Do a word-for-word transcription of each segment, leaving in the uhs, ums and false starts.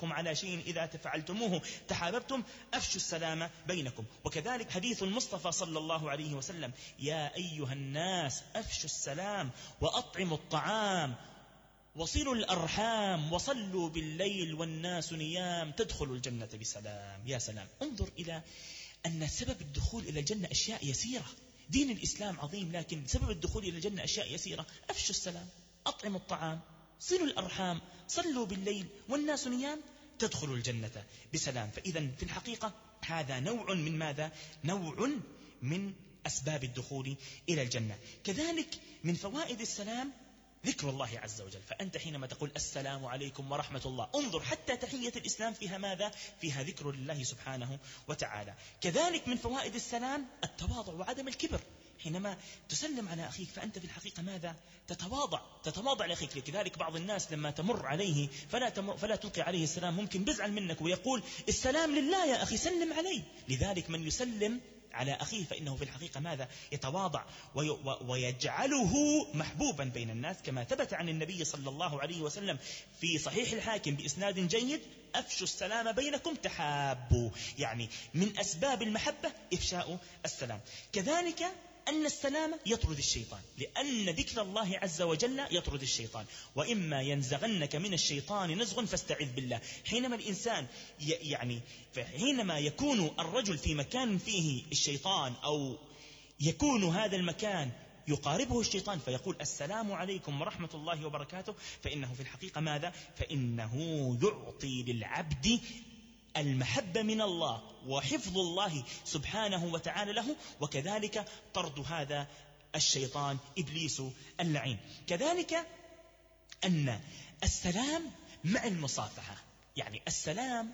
أدلكم على شيء إذا تفعلتموه تحاببتم أفشوا السلام بينكم. وكذلك حديث المصطفى صلى الله عليه وسلم: يا أيها الناس أفشوا السلام وأطعموا الطعام وصلوا الأرحام وصلوا بالليل والناس نيام تدخلوا الجنة بسلام. يا سلام، انظر إلى أن سبب الدخول إلى الجنة أشياء يسيرة. دين الإسلام عظيم، لكن سبب الدخول إلى الجنة أشياء يسيرة: أفشوا السلام، أطعموا الطعام، صلوا الأرحام، صلوا بالليل والناس نيام تدخلوا الجنة بسلام. فإذا في الحقيقة هذا نوع من ماذا؟ نوع من أسباب الدخول إلى الجنة. كذلك من فوائد السلام ذكر الله عز وجل. فأنت حينما تقول السلام عليكم ورحمة الله، انظر حتى تحية الإسلام فيها ماذا؟ فيها ذكر لله سبحانه وتعالى. كذلك من فوائد السلام التواضع وعدم الكبر. حينما تسلم على أخيك فأنت في الحقيقة ماذا؟ تتواضع تتواضع لأخيك. لذلك بعض الناس لما تمر عليه فلا, تمر فلا تلقي عليه السلام، ممكن بيزعل منك ويقول السلام لله يا أخي سلم علي. لذلك من يسلم على أخيه فإنه في الحقيقة ماذا؟ يتواضع ويجعله محبوبا بين الناس، كما ثبت عن النبي صلى الله عليه وسلم في صحيح الحاكم بإسناد جيد: أفشوا السلام بينكم تحابوا. يعني من أسباب المحبة إفشاء السلام. كذلك أن السلام يطرد الشيطان، لأن ذكر الله عز وجل يطرد الشيطان. وإما ينزغنك من الشيطان نزغ فاستعذ بالله. حينما الإنسان يعني حينما يكون الرجل في مكان فيه الشيطان أو يكون هذا المكان يقاربه الشيطان فيقول السلام عليكم ورحمة الله وبركاته، فإنه في الحقيقة ماذا؟ فإنه يعطي للعبد المحبة من الله وحفظ الله سبحانه وتعالى له، وكذلك طرد هذا الشيطان إبليس اللعين. كذلك أن السلام مع المصافحة، يعني السلام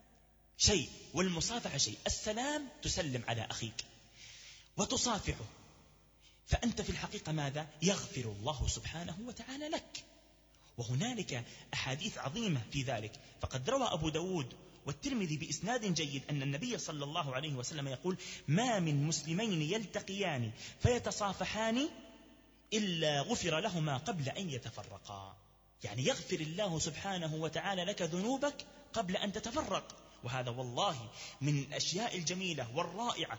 شيء والمصافحة شيء. السلام تسلم على أخيك وتصافحه، فأنت في الحقيقة ماذا؟ يغفر الله سبحانه وتعالى لك. وهنالك أحاديث عظيمة في ذلك. فقد روى أبو داود والترمذي بإسناد جيد أن النبي صلى الله عليه وسلم يقول: ما من مسلمين يلتقيان فيتصافحان إلا غفر لهما قبل أن يتفرقا. يعني يغفر الله سبحانه وتعالى لك ذنوبك قبل أن تتفرق. وهذا والله من الأشياء الجميلة والرائعة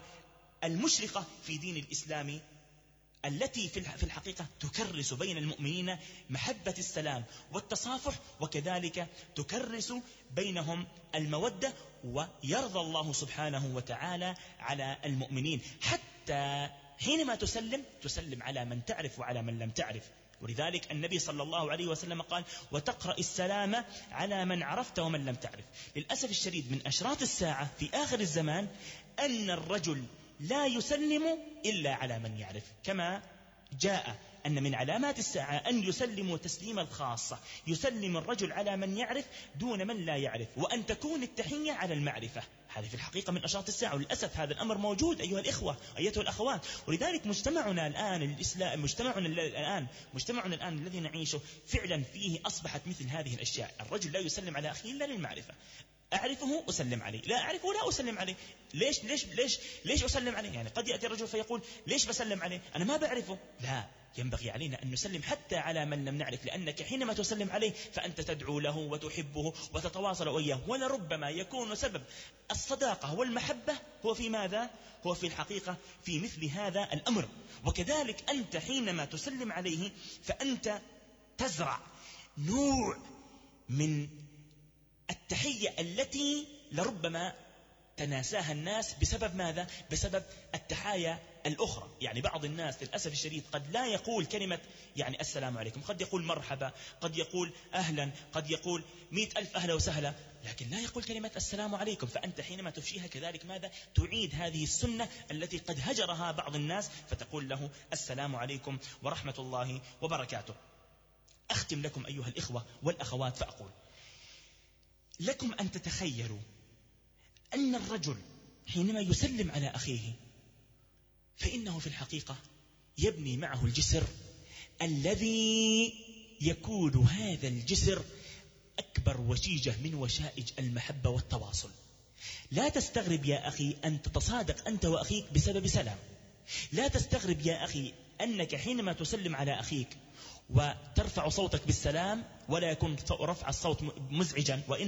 والمشرقة في دين الإسلام، التي في الحقيقة تكرس بين المؤمنين محبة السلام والتصافح، وكذلك تكرس بينهم المودة، ويرضى الله سبحانه وتعالى على المؤمنين. حتى حينما تسلم تسلم على من تعرف وعلى من لم تعرف. ولذلك النبي صلى الله عليه وسلم قال: وتقرأ السلام على من عرفت ومن لم تعرف. للأسف الشديد من أشراط الساعة في آخر الزمان أن الرجل لا يسلم إلا على من يعرف، كما جاء أن من علامات الساعة أن يسلموا تسليم الخاصة، يسلم الرجل على من يعرف دون من لا يعرف، وأن تكون التحية على المعرفة. هذه في الحقيقة من أشراط الساعة، وللأسف هذا الأمر موجود أيها الإخوة أيتها الأخوات. ولذلك مجتمعنا الآن الإسلام مجتمعنا الآن مجتمعنا الآن الذي نعيشه فعلا فيه أصبحت مثل هذه الأشياء. الرجل لا يسلم على أخيه إلا للمعرفة. أعرفه أسلم عليه، لا أعرفه لا أسلم عليه. ليش ليش ليش ليش أسلم عليه؟ يعني قد يأتي الرجل فيقول: ليش بسلم عليه؟ أنا ما بعرفه. لا، ينبغي علينا أن نسلم حتى على من لم نعرف، لأنك حينما تسلم عليه فأنت تدعو له وتحبه وتتواصل وإياه، ولربما يكون سبب الصداقة والمحبة هو في ماذا؟ هو في الحقيقة في مثل هذا الأمر. وكذلك أنت حينما تسلم عليه فأنت تزرع نوع من التحية التي لربما تناساها الناس بسبب ماذا؟ بسبب التحايا الأخرى. يعني بعض الناس للأسف الشديد قد لا يقول كلمة يعني السلام عليكم، قد يقول مرحبا، قد يقول أهلا، قد يقول مئة ألف أهلا وسهلا، لكن لا يقول كلمة السلام عليكم. فأنت حينما تفشيها كذلك ماذا؟ تعيد هذه السنة التي قد هجرها بعض الناس، فتقول له السلام عليكم ورحمة الله وبركاته. أختم لكم أيها الإخوة والأخوات فأقول لكم أن تتخيلوا أن الرجل حينما يسلم على أخيه فإنه في الحقيقة يبني معه الجسر الذي يكون هذا الجسر أكبر وشيجة من وشائج المحبة والتواصل. لا تستغرب يا أخي أن تتصادق أنت وأخيك بسبب سلام. لا تستغرب يا أخي أنك حينما تسلم على أخيك وترفع صوتك بالسلام ولا يكون رفع الصوت مزعجا، وإن